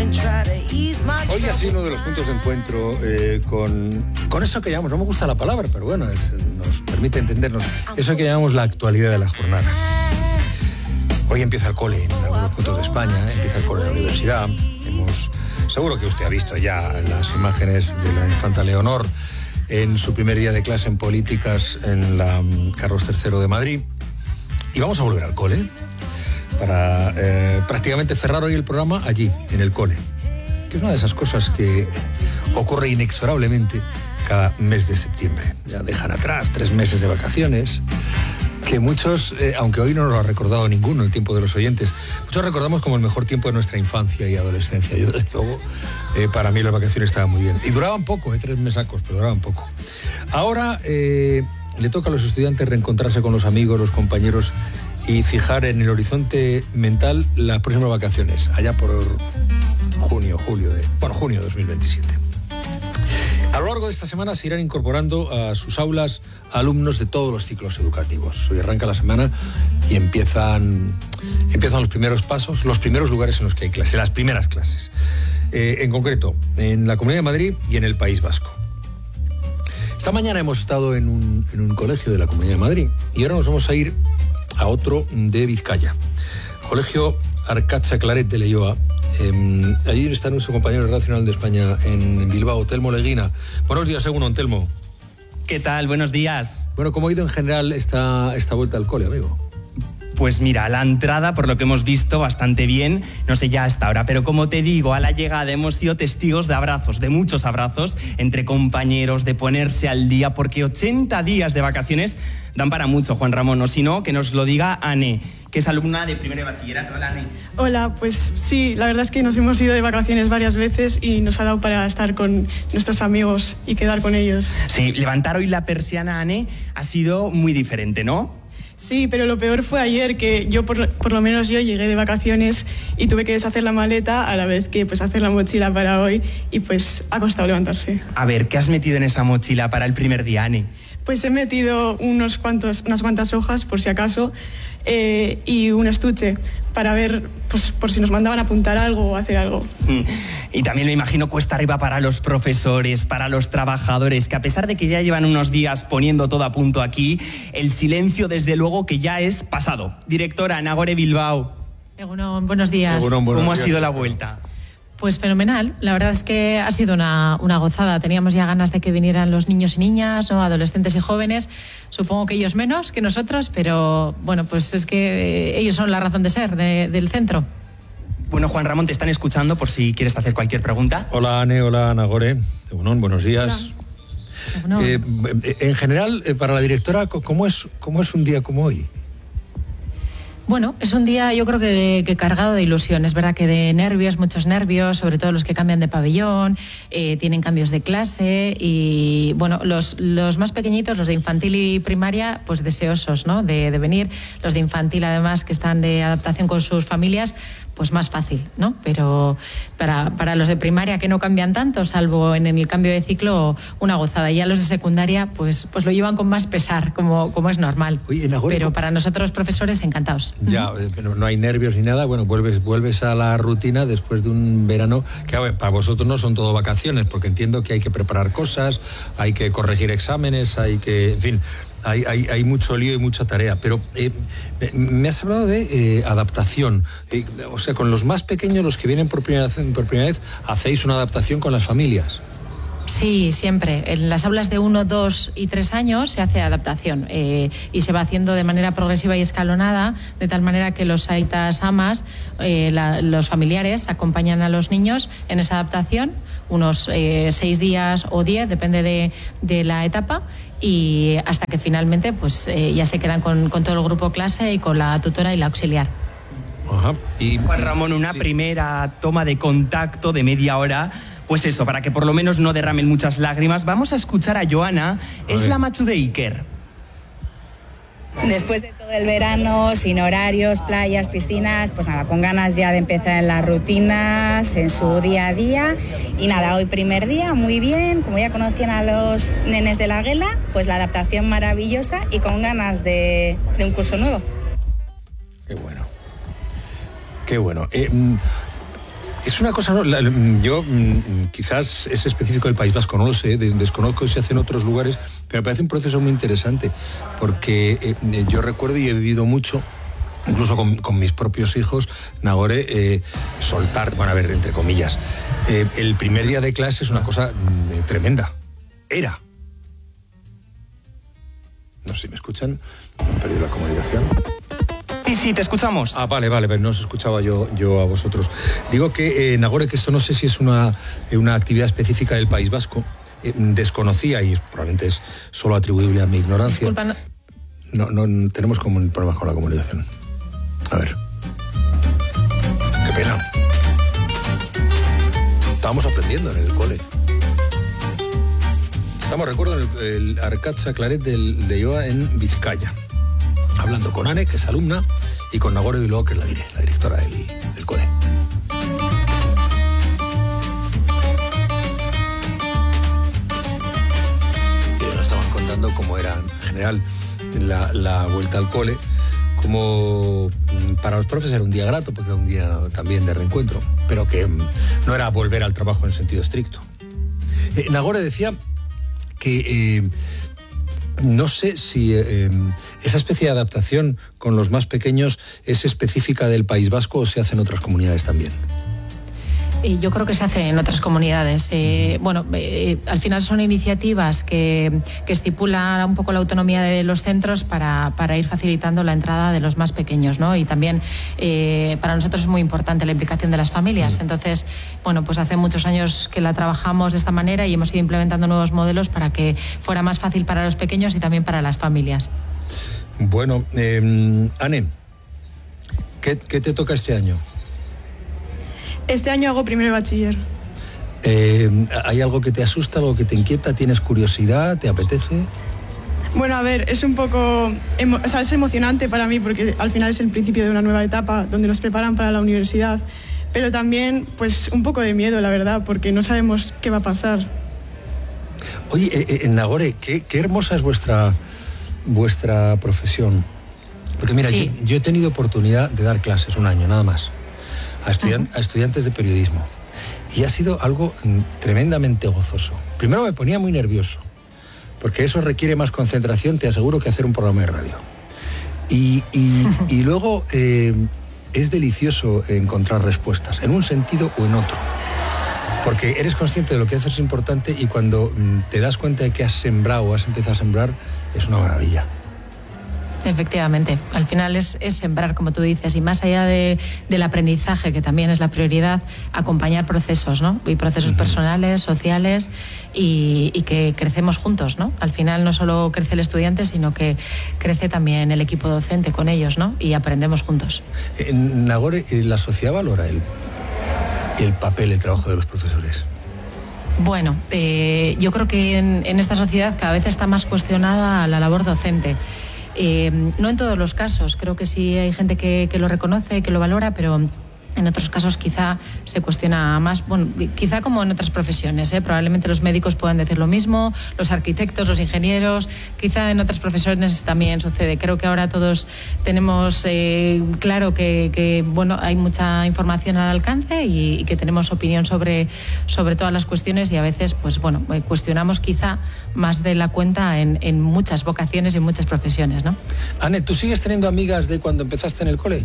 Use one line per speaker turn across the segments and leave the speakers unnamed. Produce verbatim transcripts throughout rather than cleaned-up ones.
Hoy ha sido uno de los puntos de encuentro eh, con, con eso que llamamos, no me gusta la palabra, pero bueno, es, nos permite entendernos, eso que llamamos la actualidad de la jornada. Hoy empieza el cole en algunos puntos de España, empieza el cole en la universidad. Hemos, seguro que usted ha visto ya las imágenes de la infanta Leonor en su primer día de clase en políticas en la Carlos tercero de Madrid. Y vamos a volver al cole para eh, prácticamente cerrar hoy el programa allí, en el cole, que es una de esas cosas que ocurre inexorablemente cada mes de septiembre. Ya dejan atrás tres meses de vacaciones, que muchos, eh, aunque hoy no lo ha recordado ninguno, el tiempo de los oyentes, muchos recordamos como el mejor tiempo de nuestra infancia y adolescencia. Yo, desde luego, eh, para mí las vacaciones estaban muy bien. Y duraban poco, eh, tres mesacos, pero duraban poco. Ahora eh, le toca a los estudiantes reencontrarse con los amigos, los compañeros, y fijar en el horizonte mental las próximas vacaciones, allá por junio, julio de... Bueno, junio de dos mil veintisiete. A lo largo de esta semana se irán incorporando a sus aulas alumnos de todos los ciclos educativos. Hoy arranca la semana y empiezan, empiezan los primeros pasos, los primeros lugares en los que hay clases, las primeras clases. Eh, en concreto, en la Comunidad de Madrid y en el País Vasco. Esta mañana hemos estado en un, en un colegio de la Comunidad de Madrid y ahora nos vamos a ir a otro de Vizcaya. Colegio Arcacha Claret de Leioa. Eh, allí está nuestro compañero nacional de España en Bilbao, Telmo Leguina. Buenos días, según Telmo.
¿Qué tal? Buenos días.
Bueno, ¿cómo ha ido en general esta, esta vuelta al cole, amigo?
Pues mira, la entrada, por lo que hemos visto, bastante bien, no sé ya hasta ahora, pero como te digo, a la llegada hemos sido testigos de abrazos, de muchos abrazos entre compañeros, de ponerse al día, porque ochenta días de vacaciones dan para mucho, Juan Ramón, o si no, que nos lo diga Ane, que es alumna de primero de bachillerato. Hola, Ane.
Hola, pues sí, la verdad es que nos hemos ido de vacaciones varias veces y nos ha dado para estar con nuestros amigos y quedar con ellos.
Sí, levantar hoy la persiana, Ane, ha sido muy diferente, ¿no?
Sí, pero lo peor fue ayer, que yo, por, por lo menos yo, llegué de vacaciones y tuve que deshacer la maleta a la vez que pues hacer la mochila para hoy y pues ha costado levantarse.
A ver, ¿qué has metido en esa mochila para el primer día, Ane?
Pues he metido unos cuantos, unas cuantas hojas, por si acaso, eh, y un estuche para ver, pues por si nos mandaban a apuntar algo o hacer algo.
Mm. Y también me imagino cuesta arriba para los profesores, para los trabajadores, que a pesar de que ya llevan unos días poniendo todo a punto aquí, el silencio desde luego que ya es pasado. Directora, Nagore Bilbao.
Egunon, buenos días.
Egunon, buenos
¿Cómo
días,
ha sido la
doctor.
vuelta?
Pues fenomenal, la verdad es que ha sido una, una gozada. Teníamos ya ganas de que vinieran los niños y niñas, ¿no? Adolescentes y jóvenes, supongo que ellos menos que nosotros, pero bueno, pues es que ellos son la razón de ser de, del centro.
Bueno, Juan Ramón, te están escuchando por si quieres hacer cualquier pregunta.
Hola, Ane, hola, Nagore. Egunon, buenos días.
Hola.
Eh, en general, eh, para la directora, ¿cómo es, cómo es un día como hoy?
Bueno, es un día yo creo que, que cargado de ilusión. Es verdad que de nervios, muchos nervios, sobre todo los que cambian de pabellón, eh, tienen cambios de clase y, bueno, los, los más pequeñitos, los de infantil y primaria, pues deseosos, ¿no?, de, de venir. Los de infantil, además, que están de adaptación con sus familias, pues más fácil, ¿no? Pero para, para los de primaria, que no cambian tanto, salvo en el cambio de ciclo, una gozada. Y ya los de secundaria, pues, pues lo llevan con más pesar, como, como es normal.
Oye, Nagore,
pero
¿cómo?
para nosotros, profesores, encantados.
Ya, pero no hay nervios ni nada. Bueno, vuelves, vuelves a la rutina después de un verano que, a ver, para vosotros no son todo vacaciones, porque entiendo que hay que preparar cosas, hay que corregir exámenes, hay que, en fin, hay, hay, hay mucho lío y mucha tarea. Pero eh, me has hablado de eh, adaptación. Eh, o sea, con los más pequeños, los que vienen por primera, por primera vez, hacéis una adaptación con las familias.
Sí, siempre. En las aulas de uno, dos y tres años se hace adaptación eh, y se va haciendo de manera progresiva y escalonada, de tal manera que los aitas amas, eh, la, los familiares, acompañan a los niños en esa adaptación, unos eh, seis días o diez, depende de, de la etapa, y hasta que finalmente pues eh, ya se quedan con, con todo el grupo clase y con la tutora y la auxiliar.
Ajá. Y,
Juan Ramón, una
sí.
primera toma de contacto de media hora, pues eso, para que por lo menos no derramen muchas lágrimas. Vamos a escuchar a Joana,
A
es
ver.
la machu de Iker.
Después de todo el verano, sin horarios, playas, piscinas, pues nada, con ganas ya de empezar en las rutinas, en su día a día. Y nada, hoy primer día, muy bien, como ya conocían a los nenes de la Guela, pues la adaptación maravillosa y con ganas de, de un curso nuevo.
Qué bueno. Qué bueno. Eh, Es una cosa, no, la, yo quizás es específico del País Vasco, no lo sé, desconozco si se hace en otros lugares, pero me parece un proceso muy interesante, porque eh, yo recuerdo y he vivido mucho, incluso con, con mis propios hijos, Nagore, eh, soltar, bueno, a ver, entre comillas, eh, el primer día de clase es una cosa eh, tremenda. Era. No sé si me escuchan, he perdido la comunicación.
Sí, sí, te escuchamos.
Ah, vale, vale, no os escuchaba yo, yo a vosotros. Digo que, eh, Nagore, que esto no sé si es una, una actividad específica del País Vasco, eh, desconocía y probablemente es solo atribuible a mi ignorancia.
Disculpa,
no... No, no tenemos como un problema con la comunicación. A ver. Qué pena. Estábamos aprendiendo en el cole. Estamos, recuerdo, en el, el Arcatza Claret del, de Ioa en Vizcaya. Hablando con Anne, que es alumna, y con Nagore Bilbao, que es la, la directora del, del cole. Y nos estaban contando cómo era en general la, la vuelta al cole, como para los profes era un día grato, porque era un día también de reencuentro, pero que no era volver al trabajo en sentido estricto. Eh, Nagore decía que... Eh, No sé si eh, esa especie de adaptación con los más pequeños es específica del País Vasco o se hace en otras comunidades también.
Y yo creo que se hace en otras comunidades. Eh, bueno, eh, al final son iniciativas que, que estipulan un poco la autonomía de los centros para, para ir facilitando la entrada de los más pequeños, ¿no? Y también eh, para nosotros es muy importante la implicación de las familias. Entonces, bueno, pues hace muchos años que la trabajamos de esta manera y hemos ido implementando nuevos modelos para que fuera más fácil para los pequeños y también para las familias.
Bueno, eh, Anne, ¿qué, ¿qué te toca este año?
Este año hago primero de bachiller.
Eh, ¿Hay algo que te asusta, algo que te inquieta? ¿Tienes curiosidad? ¿Te apetece?
Bueno, a ver, es un poco... Emo- o sea, es emocionante para mí porque al final es el principio de una nueva etapa donde nos preparan para la universidad. Pero también, pues, un poco de miedo, la verdad, porque no sabemos qué va a pasar.
Oye, eh, eh, Nagore, qué, qué hermosa es vuestra, vuestra profesión. Porque mira,
Sí.
yo, yo he tenido oportunidad de dar clases un año, nada más. A, estudian, a estudiantes de periodismo. Y ha sido algo tremendamente gozoso. Primero me ponía muy nervioso, porque eso requiere más concentración, te aseguro, que hacer un programa de radio. Y, y, y luego eh, es delicioso encontrar respuestas, en un sentido o en otro. Porque eres consciente de lo que haces es importante y cuando te das cuenta de que has sembrado o has empezado a sembrar, es una maravilla.
Efectivamente, al final es, es sembrar, como tú dices, y más allá de, del aprendizaje, que también es la prioridad, acompañar procesos, ¿no? Y procesos uh-huh. personales, sociales, y, y que crecemos juntos, ¿no? Al final no solo crece el estudiante, sino que crece también el equipo docente con ellos, ¿no? Y aprendemos juntos.
En Nagore, ¿la sociedad valora el, el papel, el trabajo de los profesores?
Bueno, eh, yo creo que en, en esta sociedad cada vez está más cuestionada la labor docente. Eh, no en todos los casos, creo que sí hay gente que, que lo reconoce, que lo valora, pero en otros casos quizá se cuestiona más, bueno, quizá como en otras profesiones, ¿eh? Probablemente los médicos puedan decir lo mismo, los arquitectos, los ingenieros, quizá en otras profesiones también sucede. Creo que ahora todos tenemos eh, claro que, que bueno, hay mucha información al alcance y, y que tenemos opinión sobre, sobre todas las cuestiones y a veces, pues bueno, cuestionamos quizá más de la cuenta en, en muchas vocaciones y en muchas profesiones, ¿no?
Anne, ¿tú sigues teniendo amigas de cuando empezaste en el cole?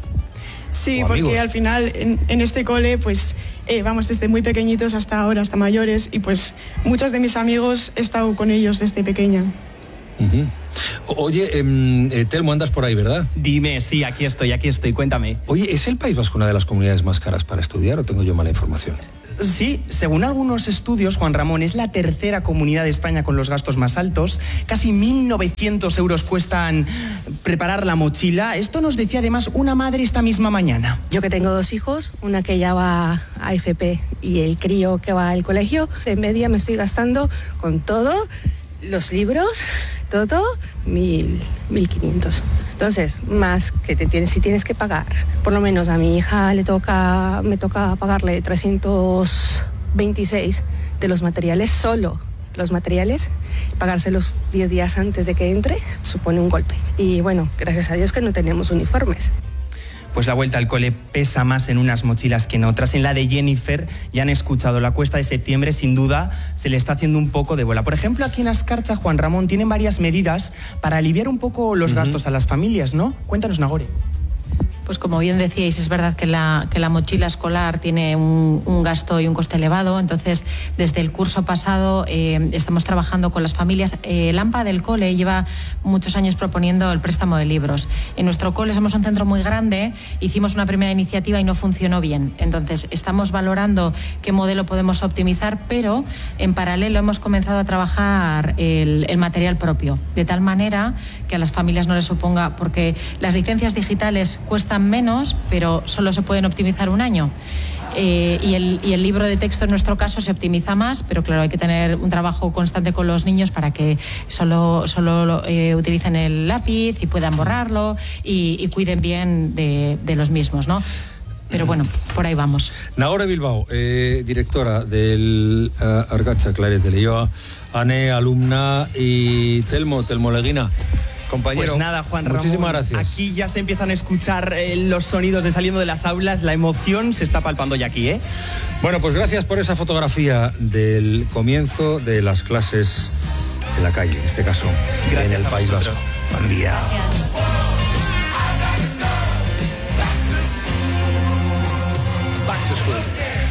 Sí, porque al final en, en este cole, pues eh, vamos desde muy pequeñitos hasta ahora, hasta mayores, y pues muchos de mis amigos he estado con ellos desde pequeña.
Uh-huh. Oye, eh, Telmo, andas por ahí, ¿verdad?
Dime, sí, aquí estoy, aquí estoy, cuéntame.
Oye, ¿es el País Vasco una de las comunidades más caras para estudiar o tengo yo mala información?
Sí, según algunos estudios, Juan Ramón, es la tercera comunidad de España con los gastos más altos. Casi mil novecientos euros cuestan preparar la mochila. Esto nos decía además una madre esta misma mañana.
Yo que tengo dos hijos, una que ya va a F P y el crío que va al colegio, de media me estoy gastando con todo, los libros, todo, mil, mil quinientos. Entonces, más que te tienes, si tienes que pagar, por lo menos a mi hija le toca, me toca pagarle trescientos veintiséis de los materiales, solo los materiales, pagárselos diez días antes de que entre, supone un golpe. Y bueno, gracias a Dios que no tenemos uniformes.
pues la vuelta al cole pesa más en unas mochilas que en otras. En la de Jennifer, ya han escuchado, la cuesta de septiembre sin duda se le está haciendo un poco de bola. Por ejemplo, aquí en Azkarcha, Juan Ramón, tienen varias medidas para aliviar un poco los uh-huh. gastos a las familias, ¿no? Cuéntanos, Nagore.
Pues como bien decíais, es verdad que la, que la mochila escolar tiene un, un gasto y un coste elevado. Entonces, desde el curso pasado eh, estamos trabajando con las familias. Eh, el AMPA del cole lleva muchos años proponiendo el préstamo de libros. En nuestro cole somos un centro muy grande, hicimos una primera iniciativa y no funcionó bien. Entonces, estamos valorando qué modelo podemos optimizar, pero en paralelo hemos comenzado a trabajar el, el material propio, de tal manera que a las familias no les suponga, porque las licencias digitales cuestan menos, pero solo se pueden optimizar un año. Eh, y, el, y el libro de texto en nuestro caso se optimiza más, pero claro, hay que tener un trabajo constante con los niños para que solo, solo eh, utilicen el lápiz y puedan borrarlo y, y cuiden bien de, de los mismos, ¿no? Pero bueno, por ahí vamos.
Nagore Bilbao, eh, directora del uh, Azkarcha Claret de Leioa, Ane, alumna, y Telmo, Telmo Leguina. Compañero,
pues nada, Juan Ramón,
muchísimas gracias.
Aquí ya se empiezan a escuchar eh, los sonidos de saliendo de las aulas, la emoción se está palpando ya aquí, ¿eh?
Bueno, pues gracias por esa fotografía del comienzo de las clases en la calle, en este caso, gracias en el País Vasco. Buen día. Gracias. Back to school.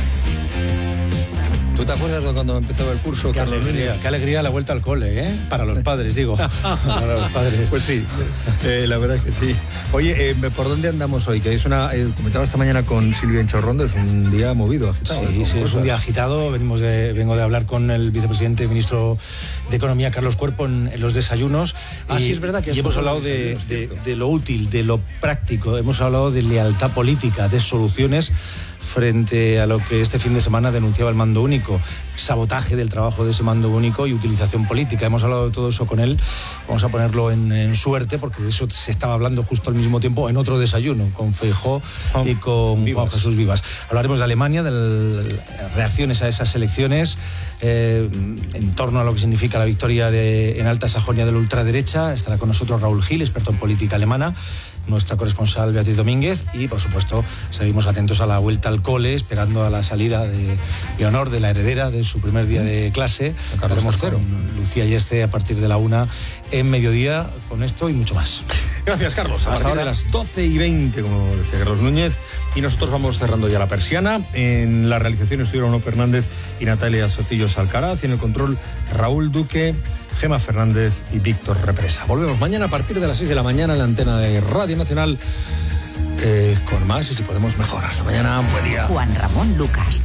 ¿Tú te acuerdas de cuando empezó el curso?
Qué alegría, qué alegría la vuelta al cole, ¿eh? Para los padres, digo. Para los padres.
Pues sí, eh, la verdad es que sí. Oye, eh, ¿por dónde andamos hoy? Que es una, eh, comentaba esta mañana con Silvia Enchorrondo, es un día movido, agitado.
Sí, sí, es un día agitado. Venimos de, vengo de hablar con el vicepresidente y ministro de Economía, Carlos Cuerpo, en, en los desayunos.
Ah,
y,
sí, es verdad que
y hemos hablado de, de, de lo útil, de lo práctico. Hemos hablado de lealtad política, de soluciones frente a lo que este fin de semana denunciaba el mando único, sabotaje del trabajo de ese mando único y utilización política. Hemos hablado de todo eso con él, vamos a ponerlo en, en suerte, porque de eso se estaba hablando justo al mismo tiempo en otro desayuno, con Feijóo y con Juan Jesús Vivas. Hablaremos de Alemania, de las reacciones a esas elecciones, eh, en torno a lo que significa la victoria de, en Alta Sajonia de la ultraderecha. Estará con nosotros Raúl Gil, experto en política alemana, nuestra corresponsal Beatriz Domínguez, y por supuesto seguimos atentos a la vuelta al cole, esperando a la salida de Leonor, de la heredera, de su primer día de clase. Estaremos con Lucía y este a partir de la una en mediodía con esto y mucho más.
Gracias, Carlos. Hasta ahora de las doce y veinte, como decía Carlos Núñez, y nosotros vamos cerrando ya la persiana. En la realización estuvieron Ono Fernández y Natalia Sotillo Alcaraz, y en el control Raúl Duque, Gema Fernández y Víctor Represa. Volvemos mañana a partir de las seis de la mañana en la antena de Radio Nacional, eh, con más y si podemos mejor. Hasta mañana, buen día.
Juan Ramón Lucas.